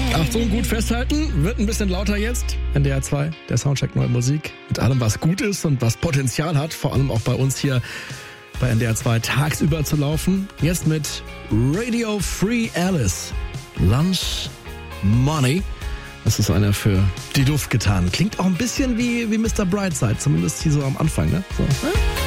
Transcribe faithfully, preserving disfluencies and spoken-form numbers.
Achtung, gut festhalten, wird ein bisschen lauter jetzt. N D R zwei, der Soundcheck Neue Musik. Mit allem, was gut ist und was Potenzial hat, vor allem auch bei uns hier bei N D R zwei tagsüber zu laufen. Jetzt mit Radio Free Alice. Lunch Money. Das ist einer für die Luft getan. Klingt auch ein bisschen wie, wie Mister Brightside, zumindest hier so am Anfang, ne? So.